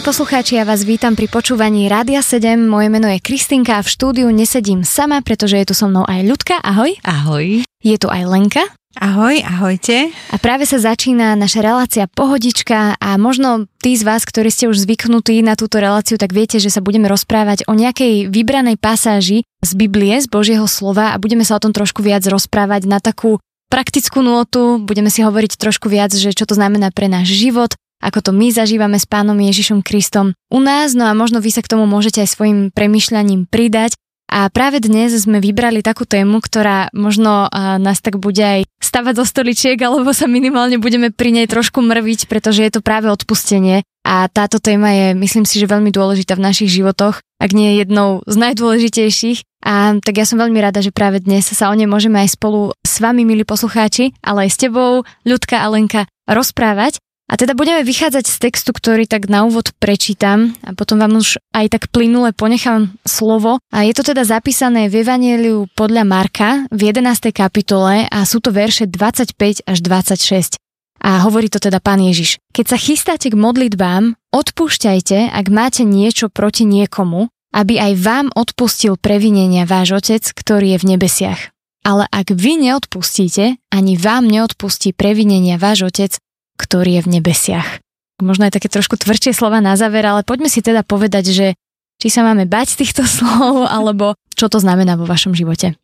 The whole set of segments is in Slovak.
poslucháči, ja vás vítam pri počúvaní Rádia 7. Moje meno je Kristinka a v štúdiu nesedím sama, pretože je tu so mnou aj Ľudka. Ahoj. Ahoj. Je tu aj Lenka. Ahoj, ahojte. A práve sa začína naša relácia Pohodička a možno tí z vás, ktorí ste už zvyknutí na túto reláciu, tak viete, že sa budeme rozprávať o nejakej vybranej pasáži z Biblie, z Božieho slova a budeme sa o tom trošku viac rozprávať na takú praktickú nôtu. Budeme si hovoriť trošku viac, že čo to znamená pre náš život, ako to my zažívame s Pánom Ježišom Kristom u nás, no a možno vy sa k tomu môžete aj svojim premýšľaním pridať. A práve dnes sme vybrali takú tému, ktorá možno nás tak bude aj stavať do stoličiek, alebo sa minimálne budeme pri nej trošku mrviť, pretože je to práve odpustenie. A táto téma je, myslím si, že veľmi dôležitá v našich životoch, ak nie je jednou z najdôležitejších. A tak ja som veľmi rada, že práve dnes sa o nej môžeme aj spolu s vami, milí poslucháči, ale aj s tebou, Ľudka a Lenka, rozprávať. A teda budeme vychádzať z textu, ktorý tak na úvod prečítam a potom vám už aj tak plynule ponechám slovo. A je to teda zapísané v Evanjeliu podľa Marka v 11. kapitole a sú to verše 25 až 26. A hovorí to teda Pán Ježiš. Keď sa chystáte k modlitbám, odpúšťajte, ak máte niečo proti niekomu, aby aj vám odpustil previnenia váš Otec, ktorý je v nebesiach. Ale ak vy neodpustíte, ani vám neodpustí previnenia váš Otec, ktorý je v nebesiach. Možno aj také trošku tvrdšie slova na záver, ale poďme si teda povedať, že či sa máme bať týchto slov, alebo čo to znamená vo vašom živote.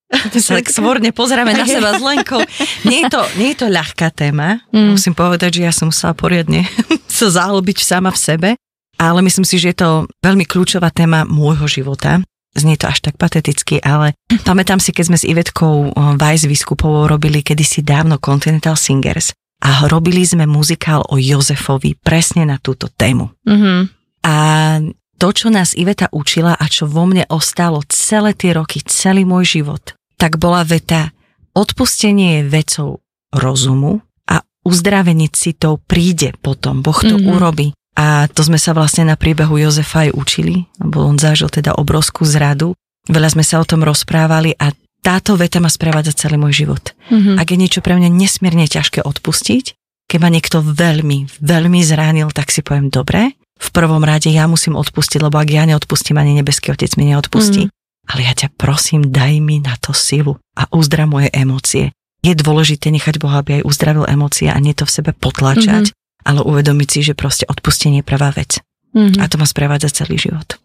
Tak svorne pozeráme na seba s Lenkou. Nie je to ľahká téma. Musím povedať, že ja som musela poriadne sa zahlbiť sama v sebe, ale myslím si, že je to veľmi kľúčová téma môjho života. Znie to až tak pateticky, ale pamätám si, keď sme s Ivetkou Weiss-Vyskupovou robili kedysi dávno Continental Singers a robili sme muzikál o Jozefovi presne na túto tému. Mm-hmm. A to, čo nás Iveta učila a čo vo mne ostalo celé tie roky, celý môj život, tak bola veta: odpustenie je vecou rozumu a uzdravenie citov príde potom. Boh to urobí. A to sme sa vlastne na príbehu Jozefa aj učili, lebo on zažil teda obrovskú zradu. Veľa sme sa o tom rozprávali a táto veta ma sprevádza celý môj život. Mm-hmm. Ak je niečo pre mňa nesmierne ťažké odpustiť, keď ma niekto veľmi, veľmi zranil, tak si poviem, dobre, v prvom rade ja musím odpustiť, lebo ak ja neodpustím, ani nebeský Otec mi neodpustí. Ale ja ťa prosím, daj mi na to silu a uzdrav moje emócie. Je dôležité nechať Boha, aby aj uzdravil emócie a nie to v sebe potlačať, ale uvedomiť si, že proste odpustenie je prvá vec. A to ma sprevádza celý život.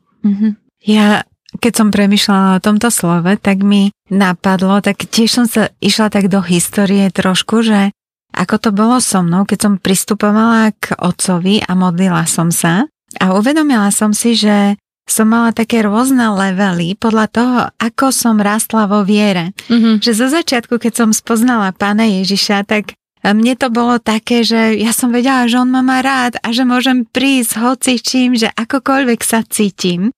Ja, keď som premýšľala o tomto slove, tak mi napadlo, tak tiež som sa išla tak do histórie trošku, že ako to bolo so mnou, keď som pristupovala k Otcovi a modlila som sa a uvedomila som si, že som mala také rôzne levely podľa toho, ako som rastla vo viere. Že zo začiatku, keď som spoznala Pána Ježiša, tak mne to bolo také, že ja som vedela, že on ma má rád a že môžem prísť hocičím, že akokoľvek sa cítim.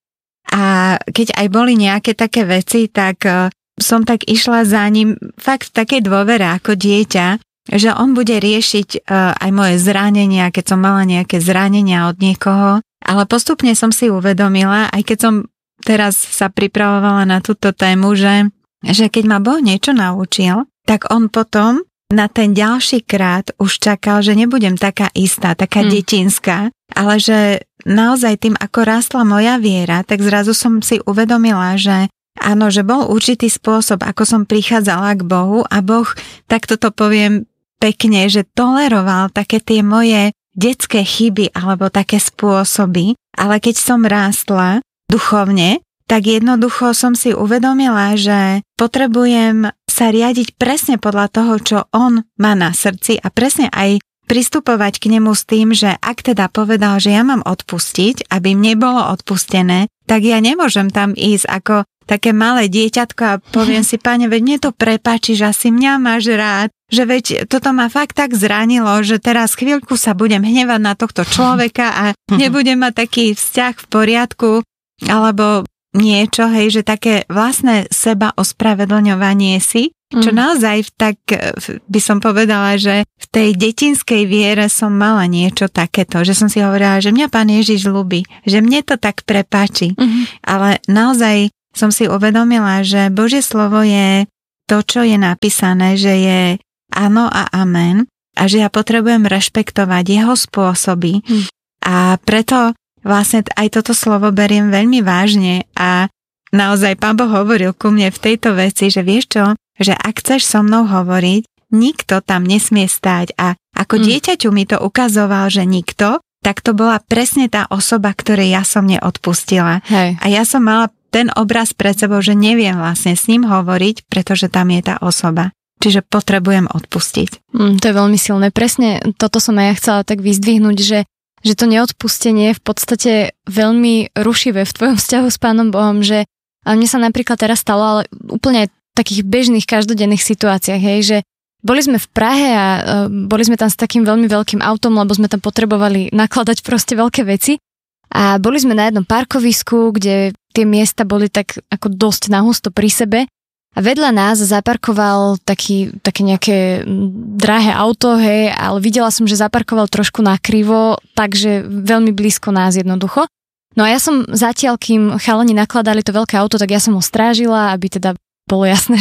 A keď aj boli nejaké také veci, tak som tak išla za ním fakt v takej dôvere ako dieťa, že on bude riešiť aj moje zranenia, keď som mala nejaké zranenia od niekoho. Ale postupne som si uvedomila, aj keď som teraz sa pripravovala na túto tému, že keď ma Boh niečo naučil, tak on potom na ten ďalší krát už čakal, že nebudem taká istá, taká detinská, ale že naozaj tým, ako rástla moja viera, tak zrazu som si uvedomila, že áno, že bol určitý spôsob, ako som prichádzala k Bohu a Boh, takto to poviem pekne, že toleroval také tie moje detské chyby alebo také spôsoby, ale keď som rástla duchovne, tak jednoducho som si uvedomila, že potrebujem sa riadiť presne podľa toho, čo on má na srdci a presne aj pristupovať k nemu s tým, že ak teda povedal, že ja mám odpustiť, aby mne bolo odpustené, tak ja nemôžem tam ísť ako také malé dieťatko a poviem si, Pane, veď mne to prepáčiš, asi mňa máš rád, že veď toto ma fakt tak zranilo, že teraz chvíľku sa budem hnevať na tohto človeka a nebudem mať taký vzťah v poriadku, alebo niečo, hej, že také vlastné seba ospravedlňovanie si, čo naozaj tak by som povedala, že v tej detinskej viere som mala niečo takéto, že som si hovorila, že mňa Pán Ježiš ľúbi, že mne to tak prepáči. Ale naozaj som si uvedomila, že Božie slovo je to, čo je napísané, že je áno a amen a že ja potrebujem rešpektovať jeho spôsoby a preto vlastne aj toto slovo beriem veľmi vážne a naozaj Pán Boh hovoril ku mne v tejto veci, že vieš čo, že ak chceš so mnou hovoriť, nikto tam nesmie stáť a ako dieťaťu mi to ukazoval, že nikto, tak to bola presne tá osoba, ktorej ja som neodpustila. Hej. A ja som mala ten obraz pred sebou, že neviem vlastne s ním hovoriť, pretože tam je tá osoba. Čiže potrebujem odpustiť. To je veľmi silné. Presne toto som aj ja chcela tak vyzdvihnúť, že to neodpustenie je v podstate veľmi rušivé v tvojom vzťahu s Pánom Bohom, že a mne sa napríklad teraz stalo, ale úplne aj v takých bežných každodenných situáciách, hej, že boli sme v Prahe a boli sme tam s takým veľmi veľkým autom, lebo sme tam potrebovali nakladať proste veľké veci a boli sme na jednom parkovisku, kde tie miesta boli tak ako dosť nahusto pri sebe. A vedľa nás zaparkoval také nejaké drahé auto, hej, ale videla som, že zaparkoval trošku nakrivo, takže veľmi blízko nás jednoducho. No a ja som zatiaľ, kým chalani nakladali to veľké auto, tak ja som ho strážila, aby teda bolo jasné,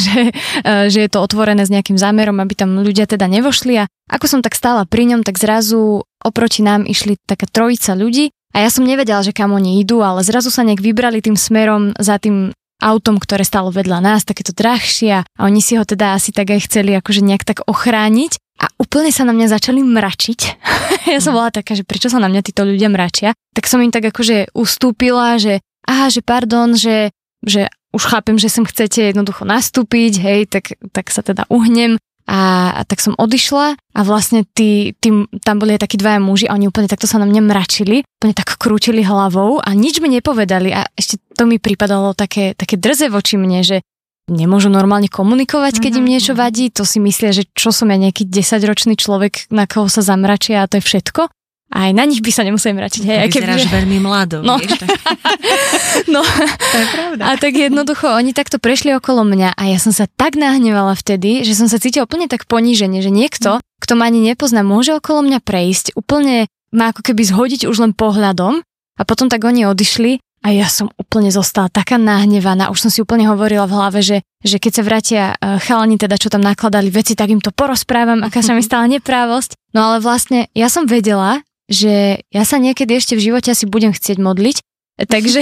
že je to otvorené s nejakým zámerom, aby tam ľudia teda nevošli. A ako som tak stála pri ňom, tak zrazu oproti nám išli taká trojica ľudí a ja som nevedela, že kam oni idú, ale zrazu sa nejak vybrali tým smerom za tým autom, ktoré stalo vedľa nás, takéto drahšie a oni si ho teda asi tak aj chceli akože nejak tak ochrániť a úplne sa na mňa začali mračiť. Ja som bola taká, že prečo sa na mňa títo ľudia mračia. Tak som im tak akože ustúpila, že pardon, že už chápem, že sem chcete jednoducho nastúpiť, hej, tak sa teda uhnem. A tak som odišla a vlastne tam boli aj takí dvaja muži a oni úplne takto sa na mňa mračili, úplne tak krútili hlavou a nič mi nepovedali a ešte to mi pripadalo také drze voči mne, že nemôžu normálne komunikovať, keď im niečo vadí, to si myslia, že čo som ja nejaký 10-ročný človek, na koho sa zamračia a to je všetko. A aj na nich by sa nemuseli mračiť. Hej, vyzeráš veľmi mladou. No. Vieš, tak. No. To je pravda. A tak jednoducho, oni takto prešli okolo mňa a ja som sa tak nahnevala vtedy, že som sa cítila úplne tak ponížene, že niekto, kto ma ani nepozná, môže okolo mňa prejsť, úplne ma ako keby zhodiť už len pohľadom a potom tak oni odišli a ja som úplne zostala taká nahnevaná. Už som si úplne hovorila v hlave, že keď sa vrátia chalani teda, čo tam nakladali veci, tak im to porozprávam, aká sa mi stala neprávosť. No ale vlastne ja som vedela, že ja sa niekedy ešte v živote asi budem chcieť modliť, takže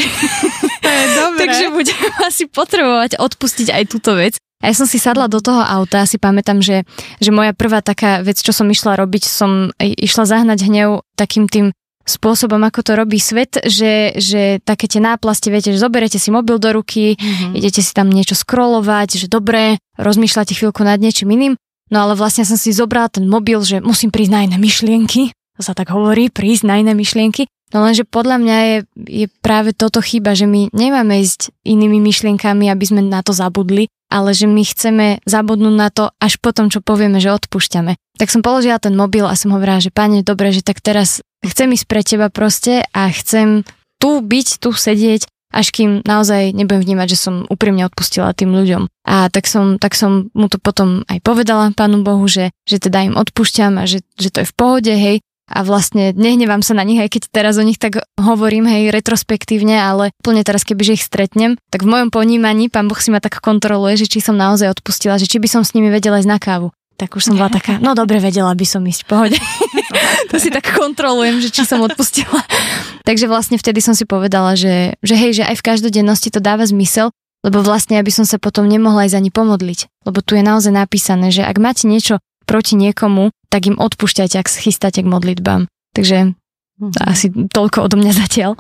takže budem asi potrebovať odpustiť aj túto vec. A ja som si sadla do toho auta, si pamätám, že moja prvá taká vec, čo som išla robiť, som išla zahnať hnev takým tým spôsobom, ako to robí svet, že také tie náplasti, viete, že zoberete si mobil do ruky, idete si tam niečo scrollovať, že dobre, rozmýšľate chvíľku nad niečím iným, no ale vlastne som si zobrala ten mobil, že musím prísť na iné myšlienky. To sa tak hovorí, prísť na iné myšlienky. No lenže podľa mňa je práve toto chyba, že my nemáme ísť inými myšlienkami, aby sme na to zabudli, ale že my chceme zabudnúť na to až potom, čo povieme, že odpúšťame. Tak som položila ten mobil a som hovorila, že Pane, dobre, že tak teraz chcem ísť pre teba proste a chcem tu byť, tu sedieť, až kým naozaj nebudem vnímať, že som úprimne odpustila tým ľuďom. A tak som mu to potom aj povedala Pánu Bohu, že teda im odpúšťam a že to je v pohode, hej. A vlastne nehnevám sa na nich, aj keď teraz o nich tak hovorím, hej, retrospektívne, ale úplne teraz, kebyže ich stretnem, tak v mojom ponímaní Pán Boh si ma tak kontroluje, že či som naozaj odpustila, že či by som s nimi vedela ísť na kávu. Tak už som bola taká, no dobre, vedela by som ísť, v pohode. To si tak kontrolujem, že či som odpustila. Takže vlastne vtedy som si povedala, že hej, že aj v každodennosti to dáva zmysel, lebo vlastne aby som sa potom nemohla aj za ni pomodliť. Lebo tu je naozaj napísané, že ak máte niečo proti niekomu, tak im odpúšťajte, ak schystáte k modlitbám. Takže asi toľko odo mňa zatiaľ.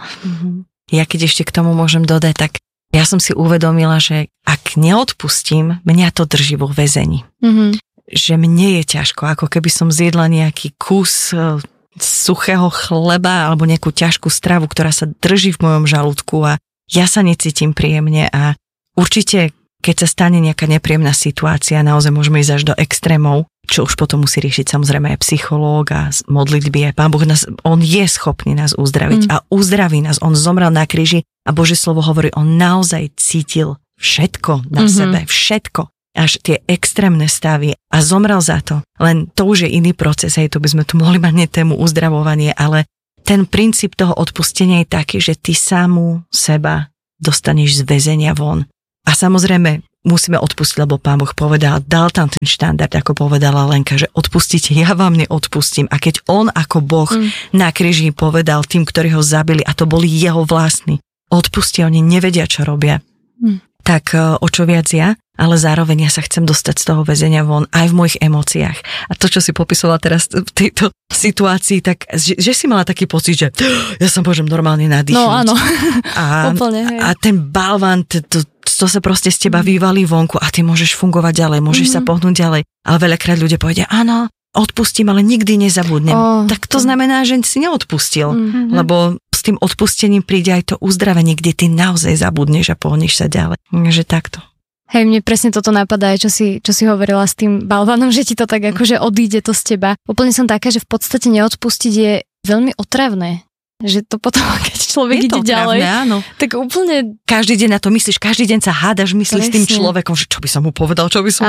Ja keď ešte k tomu môžem dodať, tak ja som si uvedomila, že ak neodpustím, mňa to drží vo väzení. Že mne je ťažko, ako keby som zjedla nejaký kus suchého chleba alebo nejakú ťažkú stravu, ktorá sa drží v mojom žalúdku a ja sa necítim príjemne a určite keď sa stane nejaká nepríjemná situácia, naozaj môžeme ísť až do extrémov, čo už potom musí riešiť samozrejme aj psychológ a modlitby. Pán Boh on je schopný nás uzdraviť a uzdraví nás. On zomrel na kríži a Božie slovo hovorí, on naozaj cítil všetko na sebe, všetko. Až tie extrémne stavy a zomrel za to. Len to už je iný proces, hej, to by sme tu mohli mať tému uzdravovanie, ale ten princíp toho odpustenia je taký, že ty samu seba dostaneš z väzenia von. A samozrejme, musíme odpustiť, lebo Pán Boh povedal, dal tam ten štandard, ako povedala Lenka, že odpustíte, ja vám neodpustím. A keď on ako Boh na kríži povedal tým, ktorí ho zabili, a to boli jeho vlastní, odpustia, oni nevedia, čo robia. Tak o čo viac ja, ale zároveň ja sa chcem dostať z toho väzenia von aj v mojich emóciách. A to, čo si popisovala teraz v tejto situácii, tak že si mala taký pocit, že ja sa môžem normálne nadýchnuť. No áno, úplne. A ten balvan, to sa proste z teba vyvalí vonku a ty môžeš fungovať ďalej, môžeš sa pohnúť ďalej. Ale veľakrát ľudia povedia, áno, odpustím, ale nikdy nezabudnem. Tak to znamená, že si neodpustil, lebo s tým odpustením príde aj to uzdravenie, kde ty naozaj zabudneš a pohneš sa ďalej. Takže takto. Hej, mne presne toto napadá, čo si hovorila s tým balvanom, že ti to tak akože odíde to z teba. Úplne som taká, že v podstate neodpustiť je veľmi otravné. Že to potom, keď človek ide ďalej, áno. tak úplne... Každý deň na to myslíš, každý deň sa hádaš, myslíš s tým človekom, že čo by som mu povedal.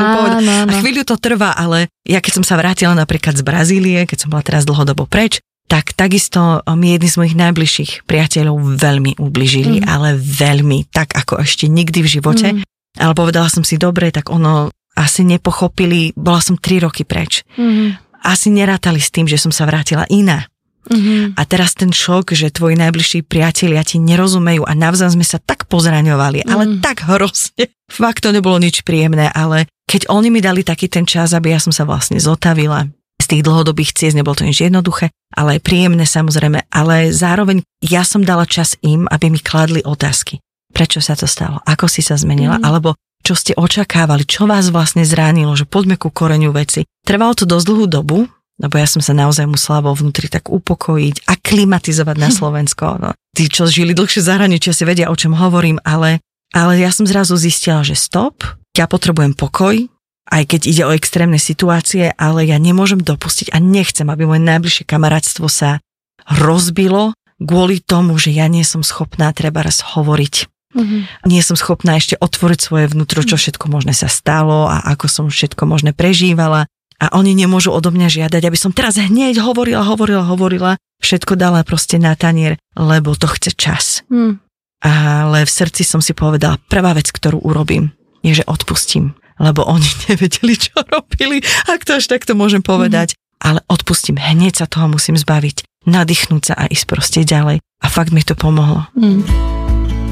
A chvíľu to trvá, ale ja keď som sa vrátila napríklad z Brazílie, keď som bola teraz dlhodobo preč, tak takisto mi jedni z mojich najbližších priateľov veľmi ubližili, ale veľmi, tak ako ešte nikdy v živote. Ale povedala som si, dobre, tak ono asi nepochopili, bola som 3 roky preč. Asi nerátali s tým, že som sa vrátila iná. A teraz ten šok, že tvoji najbližší priatelia ti nerozumejú a navzájom sme sa tak pozraňovali, ale tak hrozne. Fakt to nebolo nič príjemné, ale keď oni mi dali taký ten čas, aby ja som sa vlastne zotavila z tých dlhodobých ciest, nebolo to nič jednoduché, ale aj príjemné samozrejme, ale zároveň ja som dala čas im, aby mi kladli otázky. Prečo sa to stalo? Ako si sa zmenila? Alebo čo ste očakávali? Čo vás vlastne zranilo? Že poďme ku koreňu veci. Trvalo to dosť dlhú dobu, lebo ja som sa naozaj musela vo vnútri tak upokojiť a klimatizovať na Slovensko. No. Tí, čo žili dlhšie v zahraničí, si vedia, o čom hovorím, ale ja som zrazu zistila, že stop, ja potrebujem pokoj, aj keď ide o extrémne situácie, ale ja nemôžem dopustiť a nechcem, aby moje najbližšie kamarátstvo sa rozbilo kvôli tomu, že ja nie som schopná treba raz hovoriť. Nie som schopná ešte otvoriť svoje vnútro, čo všetko možné sa stalo a ako som všetko možné prežívala. A oni nemôžu odo mňa žiadať, aby som teraz hneď hovorila, všetko dala proste na tanier, lebo to chce čas. Ale v srdci som si povedala, prvá vec, ktorú urobím, je, že odpustím, lebo oni nevedeli, čo robili, ak to až takto môžem povedať. Ale odpustím, hneď sa toho musím zbaviť, nadýchnúť sa a ísť proste ďalej. A fakt mi to pomohlo.